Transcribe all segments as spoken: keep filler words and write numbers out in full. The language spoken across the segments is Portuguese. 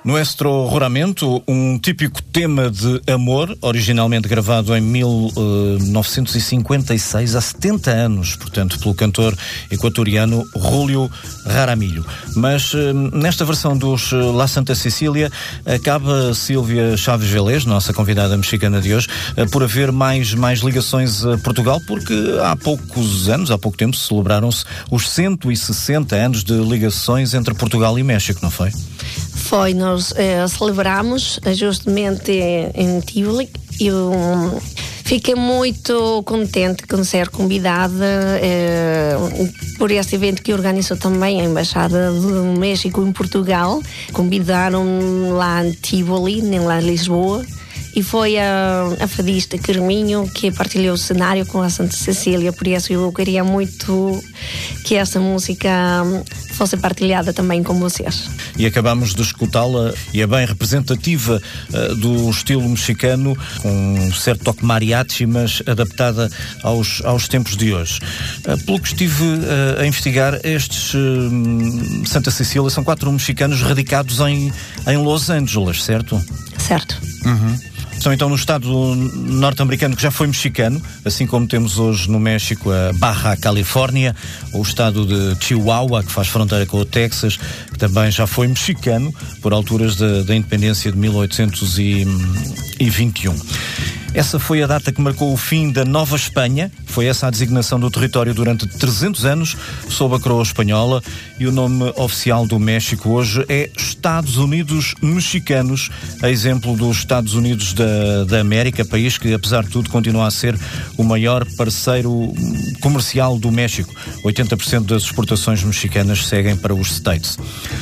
Nuestro Juramento, um típico tema de amor, originalmente gravado em mil novecentos e cinquenta e seis, há setenta anos, portanto, pelo cantor equatoriano Julio Jaramillo. Mas nesta versão dos La Santa Cecília, acaba Sílvia Chaves Velez, nossa convidada mexicana de hoje, por haver mais, mais ligações a Portugal, porque há poucos anos, há pouco tempo, celebraram-se os cento e sessenta anos de ligações entre Portugal e México, não foi? Foi, nós eh, celebramos justamente em Tivoli. Eu fiquei muito contente com ser convidada eh, por este evento que organizou também a Embaixada do México em Portugal. Convidaram-me lá em Tivoli, lá em Lisboa. E foi a, a fadista Carminho que partilhou o cenário com a Santa Cecília, por isso eu queria muito que essa música fosse partilhada também com vocês. E acabamos de escutá-la, e é bem representativa uh, do estilo mexicano, com um certo toque mariachi, mas adaptada aos, aos tempos de hoje. Uh, pelo que estive uh, a investigar, estes uh, Santa Cecília são quatro mexicanos radicados em, em Los Angeles, certo? Certo. Uhum. Estão então no estado norte-americano, que já foi mexicano, assim como temos hoje no México a Baja Califórnia, o estado de Chihuahua, que faz fronteira com o Texas, que também já foi mexicano por alturas da, da independência de mil oitocentos e vinte e um. Essa foi a data que marcou o fim da Nova Espanha. Foi essa a designação do território durante trezentos anos, sob a coroa espanhola, e o nome oficial do México hoje é Estados Unidos Mexicanos, a exemplo dos Estados Unidos da, da América, país que, apesar de tudo, continua a ser o maior parceiro comercial do México. oitenta por cento das exportações mexicanas seguem para os States.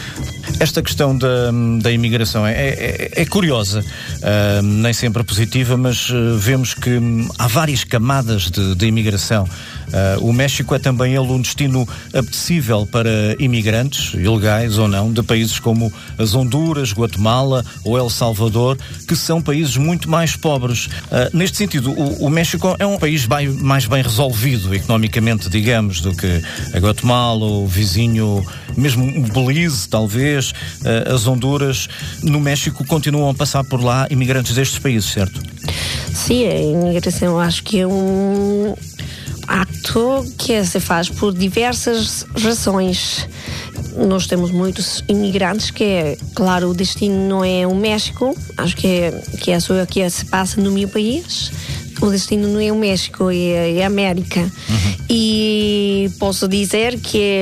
Esta questão da, da imigração é, é, é curiosa, uh, nem sempre positiva, mas uh, vemos que um, há várias camadas de, de imigração. Uh, o México é também ele um destino apetecível para imigrantes, ilegais ou não, de países como as Honduras, Guatemala ou El Salvador, que são países muito mais pobres. Uh, neste sentido, o, o México é um país bem, mais bem resolvido economicamente, digamos, do que a Guatemala, o vizinho, mesmo o Belize, talvez, uh, as Honduras. No México continuam a passar por lá imigrantes destes países, certo? Sim, a imigração acho que é um ato que se faz por diversas razões. Nós temos muitos imigrantes que, é, claro, o destino não é o México, acho que é, que é só o que se passa no meu país. O destino não é o México, é, é a América. Uhum. E posso dizer que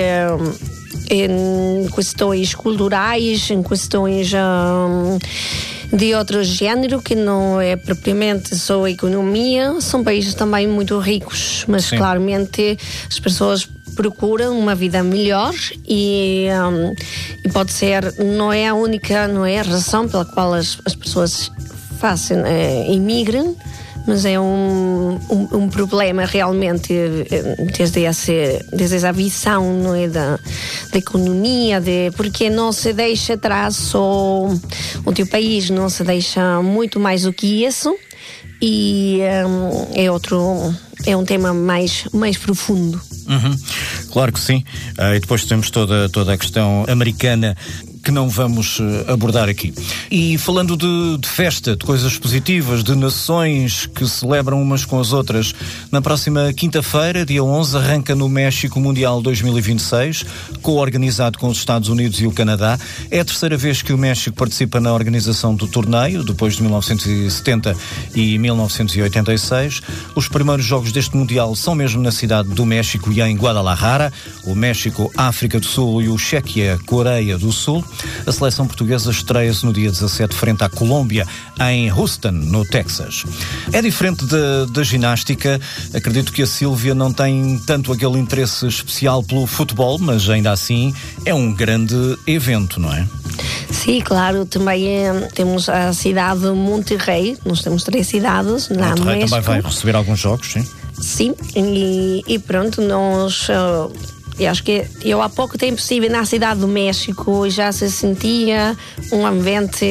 em questões culturais, em questões um, de outro género, que não é propriamente só a economia, são países também muito ricos, mas Sim. claramente as pessoas procuram uma vida melhor e, um, e pode ser, não é a única, não é a razão pela qual as, as pessoas fazem, é, imigram, mas é um, um, um problema realmente desde, esse, desde essa visão, não é, da, da economia, de, porque não se deixa atrás só o teu país, não se deixa muito mais do que isso, e um, é outro, é um tema mais, mais profundo. Uhum. Claro que sim. Uh, e depois temos toda, toda a questão americana, que não vamos abordar aqui. E falando de, de festa, de coisas positivas, de nações que celebram umas com as outras, na próxima quinta-feira, dia onze, arranca no México o Mundial dois mil e vinte e seis, co-organizado com os Estados Unidos e o Canadá. É a terceira vez que o México participa na organização do torneio, depois de mil novecentos e setenta e mil novecentos e oitenta e seis. Os primeiros jogos deste Mundial são mesmo na cidade do México e em Guadalajara. O México, a África do Sul e o Chequia, Coreia do Sul. A seleção portuguesa estreia-se no dia dezassete frente à Colômbia, em Houston, no Texas. É diferente da, da ginástica. Acredito que a Sílvia não tem tanto aquele interesse especial pelo futebol, mas ainda assim é um grande evento, não é? Sim, claro. Também é, temos a cidade de Monterrey. Nós temos três cidades lá no México. Também vai receber alguns jogos, sim? Sim, e, e pronto, nós... Uh, eu acho que eu há pouco tempo estive na cidade do México e já se sentia um ambiente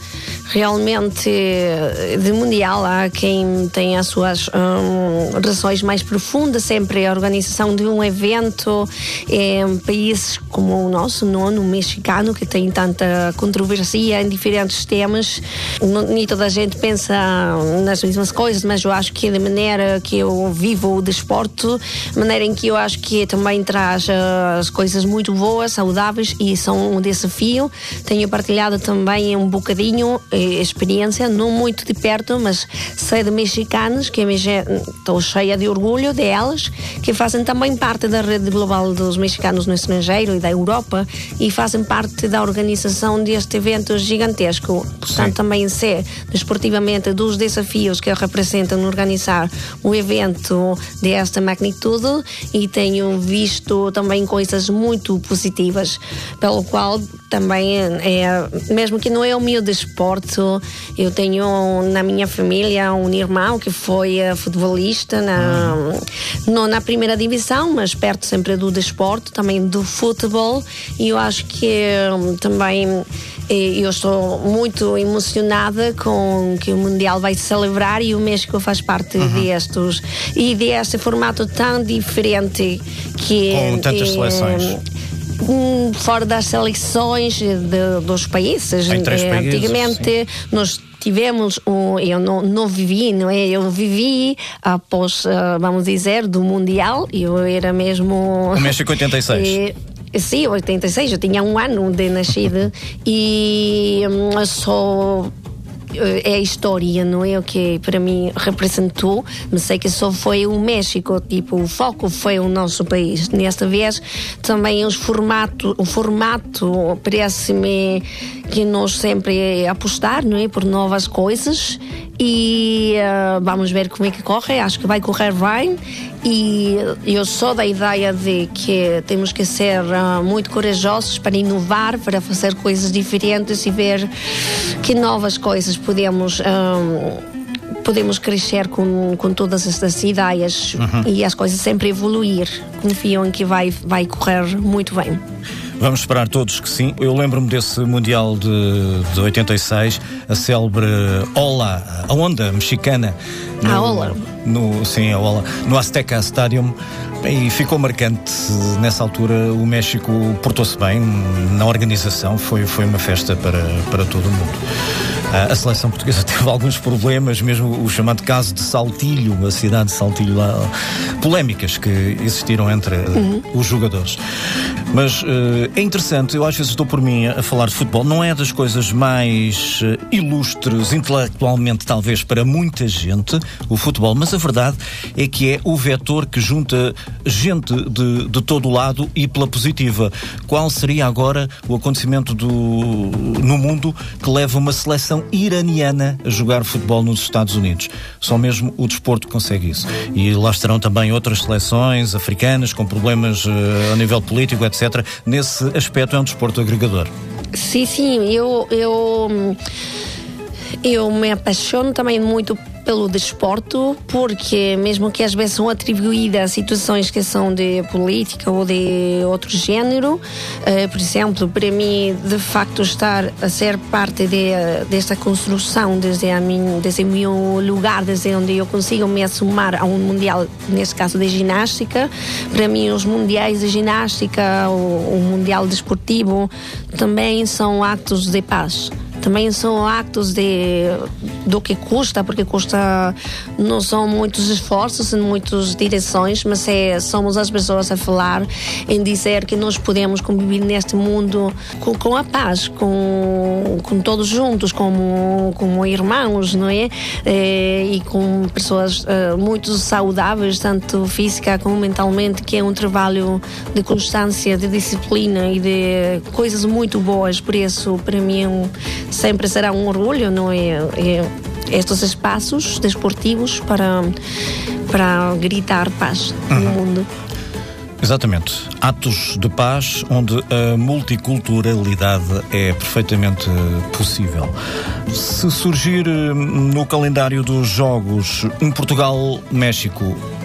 realmente de mundial. Há quem tem as suas hum, razões mais profundas, sempre a organização de um evento em países como o nosso, não, no mexicano, que tem tanta controvérsia em diferentes temas. Nem toda a gente pensa nas mesmas coisas, mas eu acho que da maneira que eu vivo o desporto, a maneira em que eu acho que também traz uh, as coisas muito boas, saudáveis, e são um desafio. Tenho partilhado também um bocadinho a experiência, não muito de perto, mas sei de mexicanos, que estou cheia de orgulho delas, que fazem também parte da rede global dos mexicanos no estrangeiro e da Europa, e fazem parte da organização deste evento gigantesco. Portanto, Sim. também sei desportivamente dos desafios que representam organizar um evento desta magnitude, e tenho visto também coisas muito positivas, pelo qual também é, mesmo que não é o meu desporto, eu tenho na minha família um irmão que foi futebolista na, não na primeira divisão, mas perto sempre do desporto, também do futebol, e eu acho que também eu estou muito emocionada com que o Mundial vai se celebrar, e o México faz parte uhum. destes e deste formato tão diferente que com tantas é, seleções. Fora das seleções de, dos países. Em três países, antigamente sim. nós tivemos um, eu não, não vivi, não é? Eu vivi após, vamos dizer, do Mundial. Eu era mesmo o México oitenta e seis. E, sim, oitenta e seis, eu tinha um ano de nascida e um, só é a história, não é? O que para mim representou, mas sei que só foi o México, tipo, o foco foi o nosso país. Nesta vez também os formato, o formato parece-me que nós sempre apostar, não é? Por novas coisas, e uh, vamos ver como é que corre. Acho que vai correr bem, e eu sou da ideia de que temos que ser uh, muito corajosos para inovar, para fazer coisas diferentes e ver que novas coisas podemos um, podemos crescer com, com todas estas ideias uhum. e as coisas sempre evoluir. Confio em que vai, vai correr muito bem. Vamos esperar todos que sim. Eu lembro-me desse Mundial de, de oitenta e seis, a célebre Ola, a onda mexicana. No, a Ola. No, sim, a Ola. No Azteca Stadium. E ficou marcante. Nessa altura o México portou-se bem na organização, foi, foi uma festa para, para todo o mundo. A seleção portuguesa teve alguns problemas, mesmo o chamado caso de Saltilho, a cidade de Saltilho, lá, polémicas que existiram entre uhum. os jogadores. Mas uh, é interessante, eu às vezes estou por mim a falar de futebol, não é das coisas mais uh, ilustres intelectualmente, talvez, para muita gente, o futebol, mas a verdade é que é o vetor que junta gente de, de todo o lado e pela positiva. Qual seria agora o acontecimento do, no mundo que leva uma seleção iraniana a jogar futebol nos Estados Unidos? Só mesmo o desporto consegue isso. E lá estarão também outras seleções africanas com problemas uh, a nível político, etcétera. Nesse aspecto é um desporto agregador. Sim, sim. Eu, eu, eu me apaixono também muito pelo desporto, porque mesmo que às vezes são atribuídas situações que são de política ou de outro género, uh, por exemplo, para mim, de facto, estar a ser parte de, desta construção desde, a mim, desde o meu lugar, desde onde eu consigo me assumar a um mundial, neste caso de ginástica, para mim os mundiais de ginástica, o, o mundial desportivo, também são atos de paz. Também são actos de, do que custa, porque custa, não são muitos esforços, em muitas direções, mas é, somos as pessoas a falar, em dizer que nós podemos conviver neste mundo com, com a paz, com, com todos juntos, como, como irmãos, não é? é e com pessoas é, muito saudáveis, tanto física como mentalmente, que é um trabalho de constância, de disciplina e de coisas muito boas. Por isso, para mim, é um sempre será um orgulho, não é? é estes espaços desportivos para, para gritar paz uhum. no mundo. Exatamente. Atos de paz onde a multiculturalidade é perfeitamente possível. Se surgir no calendário dos Jogos um Portugal-México,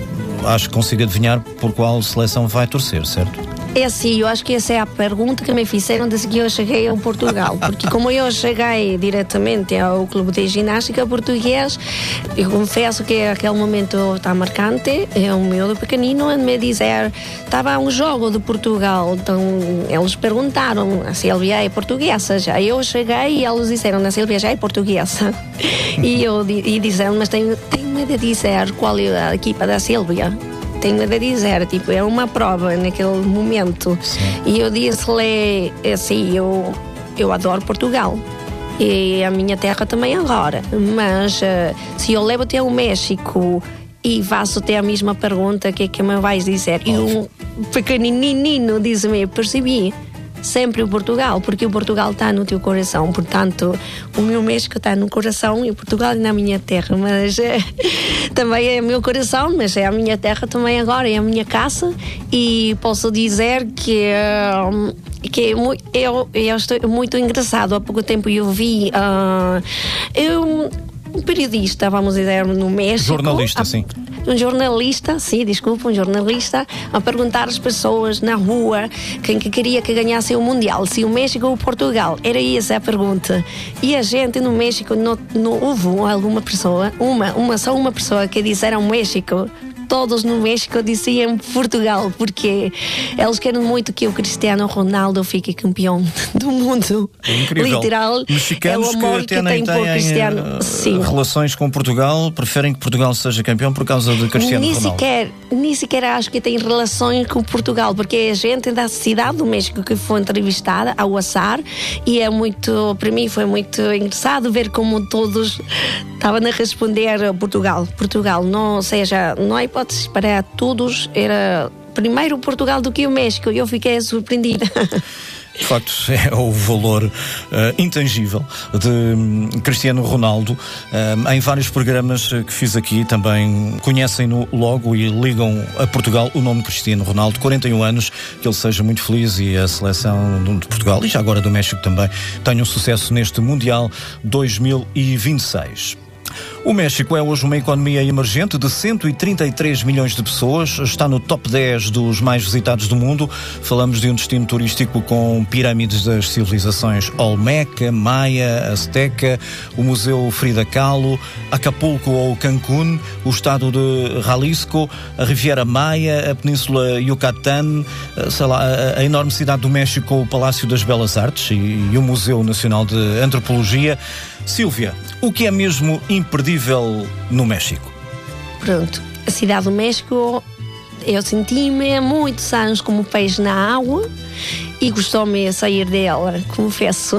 acho que consigo adivinhar por qual seleção vai torcer, certo? É assim, eu acho que essa é a pergunta que me fizeram desde que eu cheguei a Portugal, porque como eu cheguei diretamente ao clube de ginástica português, eu confesso que aquele momento está marcante, é um miúdo pequenino a me dizer, estava um jogo de Portugal, então eles perguntaram, a Sílvia é portuguesa já, eu cheguei e eles disseram, a Sílvia já é portuguesa, e eu e disseram, mas tenho, tenho de dizer qual é a equipa da Sílvia. Tenho de dizer, tipo, é uma prova naquele momento. Sim. E eu disse-lhe assim, eu, eu adoro Portugal e a minha terra também agora, mas uh, se eu levo até o México e faço até a mesma pergunta, o que é que me vais dizer? E um pequenininho diz-me, percebi, sempre o Portugal, porque o Portugal está no teu coração, portanto o meu México está no coração e o Portugal é na minha terra, mas é, também é o meu coração, mas é a minha terra também agora, é a minha casa, e posso dizer que que eu, eu estou muito engraçado. Há pouco tempo eu vi uh, eu, um periodista, vamos dizer, no México, jornalista, a, sim um jornalista, sim, desculpa, um jornalista a perguntar às pessoas na rua quem que queria que ganhasse o Mundial, se o México ou Portugal. Era essa a pergunta. E a gente no México não, não houve alguma pessoa, uma, uma, só uma pessoa que disseram México. Todos no México diziam Portugal, porque eles querem muito que o Cristiano Ronaldo fique campeão do mundo. É incrível. Literal, mexicanos é o amor que que, até tem nem por Cristiano. têm Sim. relações com Portugal, preferem que Portugal seja campeão por causa de Cristiano nem Ronaldo. Sequer, nem sequer acho que tem relações com Portugal, porque é a gente da cidade do México que foi entrevistada ao azar, e é muito, para mim foi muito engraçado ver como todos estavam a responder Portugal, Portugal, não, ou seja, não há hipótese para todos, era primeiro Portugal do que o México, e eu fiquei surpreendida. De facto, é o valor uh, intangível de um, Cristiano Ronaldo. Um, em vários programas que fiz aqui também conhecem-no logo e ligam a Portugal o nome Cristiano Ronaldo. quarenta e um anos, que ele seja muito feliz e a seleção de Portugal e já agora do México também tenham sucesso neste Mundial dois mil e vinte e seis. O México é hoje uma economia emergente de cento e trinta e três milhões de pessoas, está no top dez dos mais visitados do mundo. Falamos de um destino turístico com pirâmides das civilizações Olmeca, Maia, Azteca, o Museu Frida Kahlo, Acapulco ou Cancún, o estado de Jalisco, a Riviera Maia, a Península Yucatán, sei lá, a, a enorme cidade do México, o Palácio das Belas Artes e, e o Museu Nacional de Antropologia. Sílvia, o que é mesmo imperdível no México? Pronto, a cidade do México, eu senti-me há muitos anos como peixe na água e gostou-me a sair dela, confesso.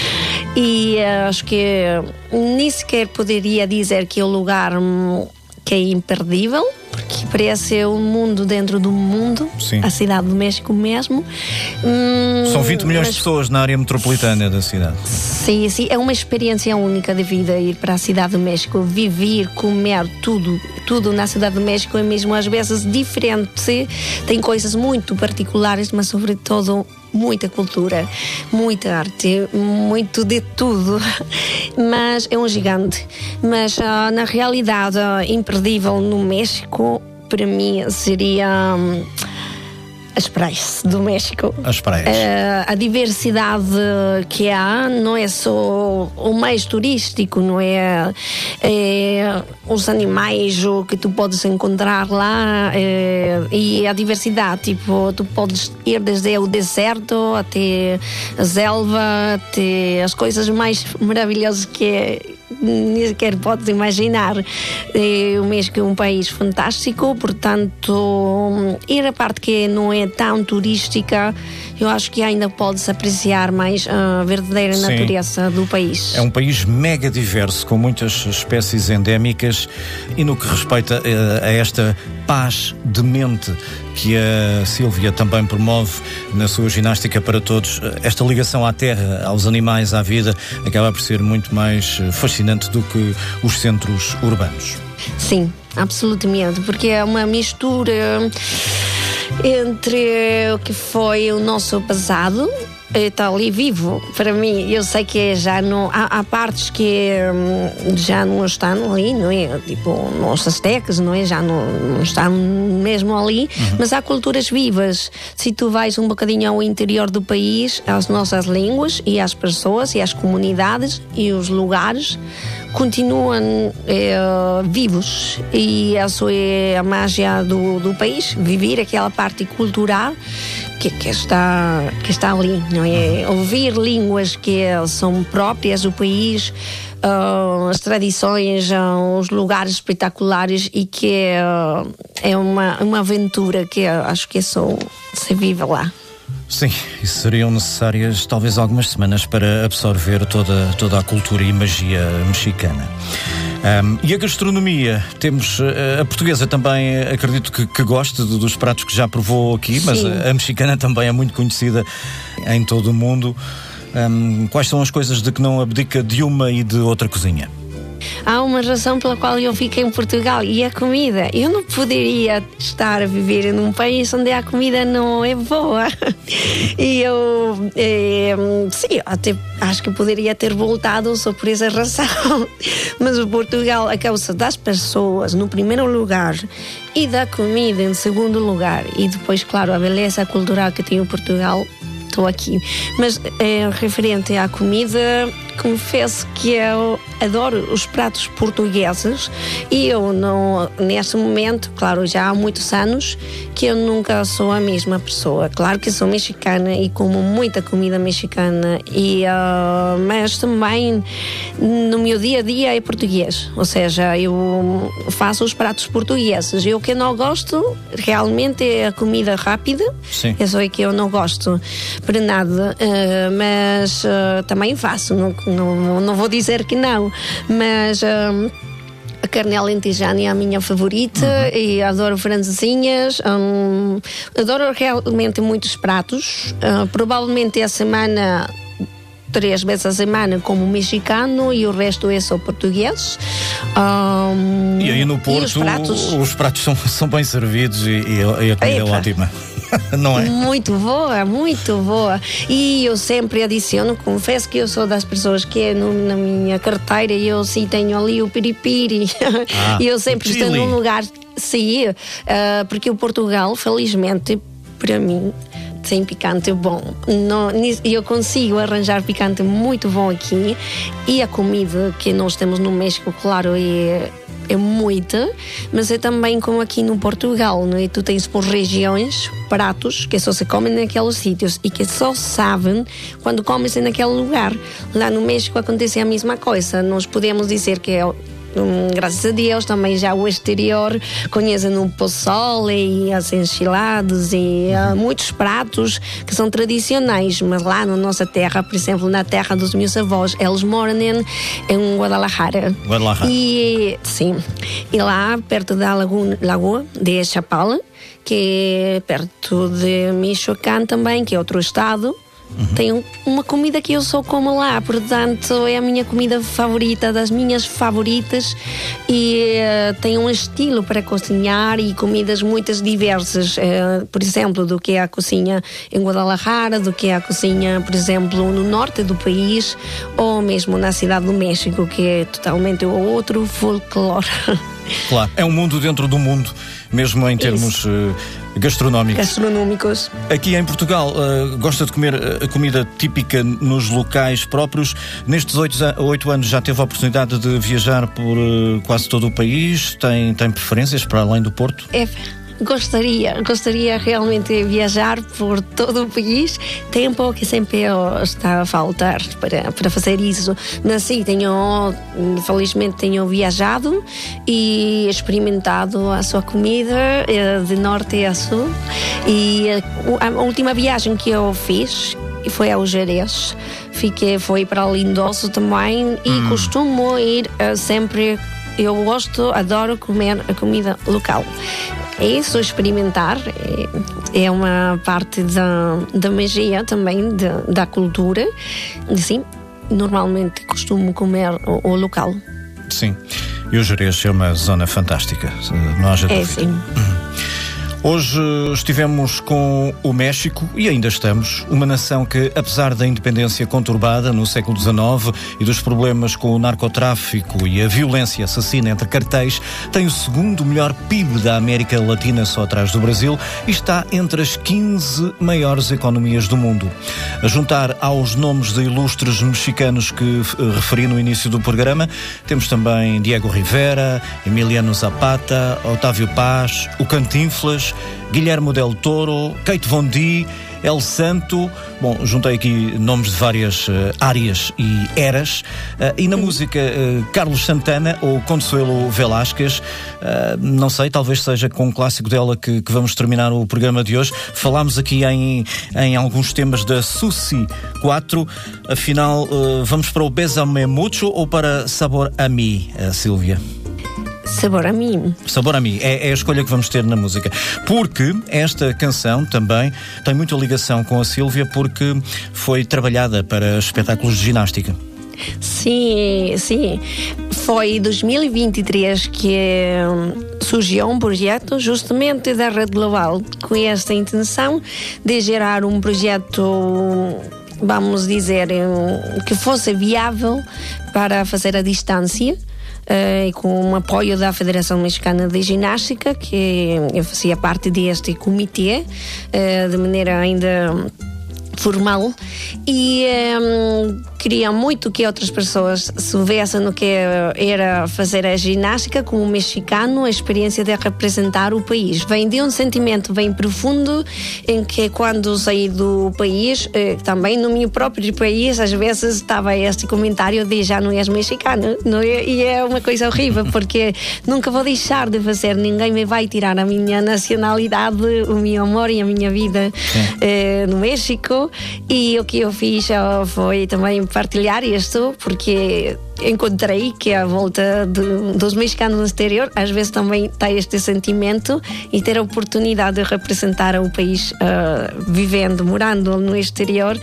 E uh, acho que nem sequer poderia dizer que é o lugar hum, que é imperdível, porque parece um mundo dentro do mundo. Sim. A cidade do México mesmo. Hum, São vinte milhões mas... de pessoas na área metropolitana da cidade. Sim, sim, é uma experiência única de vida ir para a cidade do México, viver, comer, tudo, tudo na cidade do México é mesmo às vezes diferente, tem coisas muito particulares, mas sobretudo muita cultura, muita arte, muito de tudo, mas é um gigante. Mas uh, na realidade, uh, imperdível no México, para mim seria um, as praias do México. As praias. Uh, a diversidade que há não é só o mais turístico, não é, é os animais o que tu podes encontrar lá, é, e a diversidade, tipo, tu podes ir desde o deserto até a selva, até as coisas mais maravilhosas que é, nem sequer podes imaginar. O México é um país fantástico, portanto, ir a parte que não é tão turística, eu acho que ainda pode-se apreciar mais a verdadeira Sim. natureza do país. É um país mega diverso, com muitas espécies endémicas, e no que respeita a, a esta paz de mente que a Sílvia também promove na sua ginástica para todos, esta ligação à terra, aos animais, à vida, acaba por ser muito mais fascinante do que os centros urbanos. Sim, absolutamente, porque é uma mistura entre o que foi o nosso passado está ali vivo para mim. Eu sei que já não há, há partes que hum, já não estão ali, não é? Tipo, nos astecas, não é? Já não, não estão mesmo ali, uhum. Mas há culturas vivas. Se tu vais um bocadinho ao interior do país, as nossas línguas e as pessoas e as comunidades e os lugares continuam é, vivos, e essa é a mágia do, do país, viver aquela parte cultural que, que, está, que está ali, não é? Ouvir línguas que são próprias do país, uh, as tradições, uh, os lugares espetaculares, e que uh, é uma, uma aventura que acho que é só se vive lá. Sim, e seriam necessárias talvez algumas semanas para absorver toda, toda a cultura e magia mexicana. Um, e a gastronomia, temos a, a portuguesa também, acredito que, que goste de, dos pratos que já provou aqui, mas a, a mexicana também é muito conhecida em todo o mundo. Um, quais são as coisas de que não abdica de uma e de outra cozinha? Há uma razão pela qual eu fiquei em Portugal, e a comida. Eu não poderia estar a viver num país onde a comida não é boa. E eu, é, sim, até acho que poderia ter voltado só por essa razão. Mas o Portugal, a causa das pessoas, no primeiro lugar, e da comida em segundo lugar, e depois, claro, a beleza cultural que tem o Portugal, estou aqui. Mas é, referente à comida, confesso que eu adoro os pratos portugueses, e eu não, neste momento, claro, já há muitos anos que eu nunca sou a mesma pessoa. Claro que sou mexicana e como muita comida mexicana, e, uh, mas também no meu dia a dia é português, ou seja, eu faço os pratos portugueses. E o que eu não gosto realmente é a comida rápida. Sim. Eu sei que eu não gosto para nada, uh, mas uh, também faço, não, não, não vou dizer que não, mas uh, a carne alentejana é a minha favorita, uhum. E adoro francesinhas, um, adoro realmente muitos pratos, uh, provavelmente a semana, três vezes a semana como mexicano, e o resto é só português. Um, e aí no Porto os pratos, os pratos são, são bem servidos, e, e a comida é ótima. Não é? Muito boa, muito boa. E eu sempre adiciono, confesso que eu sou das pessoas que é no, na minha carteira, e eu sim tenho ali o piripiri. Ah, e eu sempre estou num lugar, sim, uh, porque o Portugal, felizmente, para mim, tem picante bom. Não, eu consigo arranjar picante muito bom aqui, e a comida que nós temos no México, claro, é, é muita, mas é também como aqui no Portugal, não é? Tu tens por regiões pratos que só se comem naqueles sítios e que só sabem quando comes naquele lugar. Lá no México acontece a mesma coisa. Nós podemos dizer que é Hum, graças a Deus também já o exterior conhecem o pozole e as enchiladas e uh, muitos pratos que são tradicionais, mas lá na nossa terra, por exemplo, na terra dos meus avós, eles moram em, em Guadalajara. Guadalajara. E sim, e lá perto da lagoa, lagoa de Chapala, que é perto de Michoacán também, que é outro estado. Uhum. Tem uma comida que eu só como lá, portanto é a minha comida favorita, das minhas favoritas, e uh, tem um estilo para cozinhar e comidas muitas diversas, uh, por exemplo, do que é a cozinha em Guadalajara, do que é a cozinha, por exemplo, no norte do país, ou mesmo na cidade do México, que é totalmente outro folclore. Claro, é um mundo dentro do mundo, mesmo em termos uh, gastronómicos. Gastronómicos. Aqui em Portugal, uh, gosta de comer a comida típica nos locais próprios. Nestes oito anos já teve a oportunidade de viajar por uh, quase todo o país? Tem, tem preferências para além do Porto? É. Gostaria, gostaria realmente de viajar por todo o país. Tempo que sempre está a faltar para, para fazer isso. Mas sim, tenho, felizmente tenho viajado e experimentado a sua comida de norte a sul. E a última viagem que eu fiz foi ao Jerez. Fiquei, foi para Lindoso também, e hum. costumo ir uh, sempre. Eu gosto, adoro comer a comida local. É isso, experimentar é, é uma parte da, da magia também, de, da cultura. Sim, normalmente costumo comer o, o local. Sim, e o Jerez é uma zona fantástica, não haja dúvida. É, sim. Hoje estivemos com o México e ainda estamos, uma nação que, apesar da independência conturbada no século dezenove e dos problemas com o narcotráfico e a violência assassina entre cartéis, tem o segundo melhor P I B da América Latina, só atrás do Brasil, e está entre as quinze maiores economias do mundo. A juntar aos nomes de ilustres mexicanos que referi no início do programa, temos também Diego Rivera, Emiliano Zapata, Otávio Paz, o Cantinflas, Guilherme Del Toro, Kate Von D, El Santo. Bom, juntei aqui nomes de várias uh, áreas e eras. Uh, e na música, uh, Carlos Santana ou Consuelo Velásquez. Uh, não sei, talvez seja com um clássico dela que, que vamos terminar o programa de hoje. Falámos aqui em, em alguns temas da Susi quatro. Afinal, uh, vamos para o Bésame Mucho ou para Sabor a Mí, uh, Sílvia? Sabor a mim. Sabor a mim é, é a escolha que vamos ter na música. Porque esta canção também tem muita ligação com a Sílvia, porque foi trabalhada para espetáculos de ginástica. Sim, sim. Foi em dois mil e vinte e três que hum, surgiu um projeto justamente da Rede Global com esta intenção de gerar um projeto, vamos dizer, que fosse viável para fazer a distância. Uh, com o apoio da Federação Mexicana de Ginástica, que eu fazia parte deste comitê, uh, de maneira ainda formal, e um, queria muito que outras pessoas soubessem no que era fazer a ginástica como mexicano, a experiência de representar o país. Vem de um sentimento bem profundo, em que quando saí do país, eh, também no meu próprio país, às vezes estava este comentário de já não és mexicano, não é? E é uma coisa horrível, porque nunca vou deixar de fazer, ninguém me vai tirar a minha nacionalidade, o meu amor e a minha vida eh, no México. E o que eu fiz foi também partilhar isto, porque encontrei que à volta de, dos mexicanos no exterior às vezes também tem este sentimento, e ter a oportunidade de representar o país uh, vivendo, morando no exterior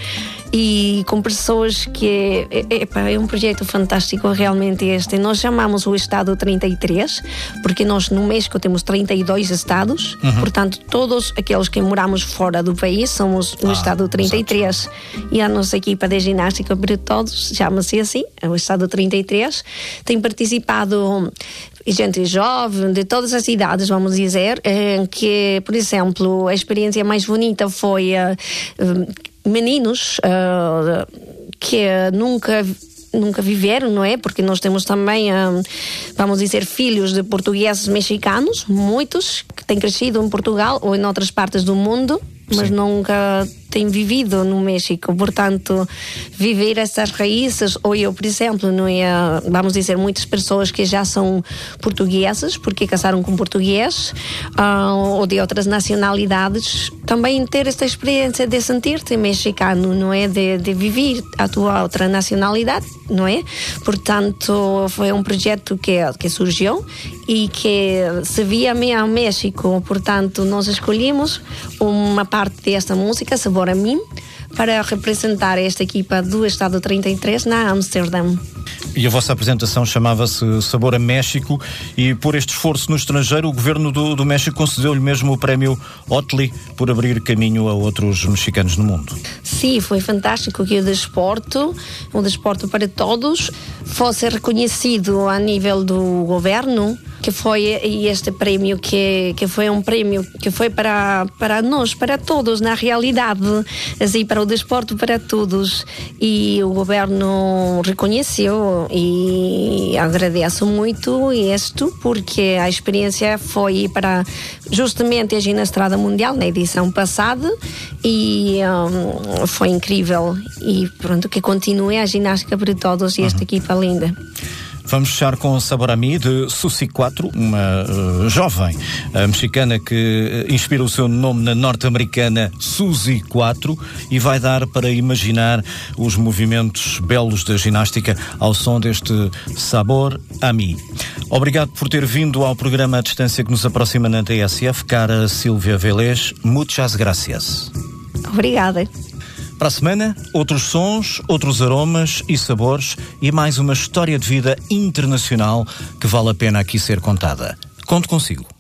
e com pessoas que epa, é um projeto fantástico realmente este. Nós chamamos o Estado trinta e três, porque nós no México temos trinta e dois estados, uhum. Portanto todos aqueles que moramos fora do país somos o ah, Estado trinta e três, exato. E a nossa equipa de ginástica para todos chama-se assim, é o Estado trinta e três. Tem participado gente jovem, de todas as idades, vamos dizer, que, por exemplo, a experiência mais bonita foi uh, meninos uh, que nunca nunca viveram, não é? Porque nós temos também, uh, vamos dizer, filhos de portugueses mexicanos, muitos que têm crescido em Portugal ou em outras partes do mundo, mas Sim. nunca têm vivido no México. Portanto, viver essas raízes, ou eu, por exemplo, não é, vamos dizer, muitas pessoas que já são portugueses, porque casaram com português, uh, ou de outras nacionalidades, também ter esta experiência de sentir-te mexicano, não é? De, de viver a tua outra nacionalidade, não é? Portanto, foi um projeto que, que surgiu e que se via ao México. Portanto, nós escolhemos uma parte desta música, Sabor a Mim, para representar esta equipa do Estado trinta e três na Amsterdã. E a vossa apresentação chamava-se Sabor a México, e por este esforço no estrangeiro o governo do, do México concedeu-lhe mesmo o prémio Otli por abrir caminho a outros mexicanos no mundo. Sim, foi fantástico que o desporto, o desporto para todos, fosse reconhecido a nível do governo, que foi este prémio, que, que foi um prémio que foi para, para nós, para todos, na realidade, assim, para o desporto, para todos. E o governo reconheceu, e agradeço muito isto, porque a experiência foi para justamente a Ginasтрada Mundial na edição passada, e um, foi incrível. E pronto, que continue a ginástica para todos e esta uhum. equipa linda. Vamos fechar com Sabor a Mí, de Susi quatro, uma uh, jovem uh, mexicana que uh, inspira o seu nome na norte-americana Suzy quatro e vai dar para imaginar os movimentos belos da ginástica ao som deste Sabor a Mí. Obrigado por ter vindo ao programa à distância que nos aproxima na T S F, cara Sílvia Velez. Muchas gracias. Obrigada. Para a semana, outros sons, outros aromas e sabores e mais uma história de vida internacional que vale a pena aqui ser contada. Conto consigo.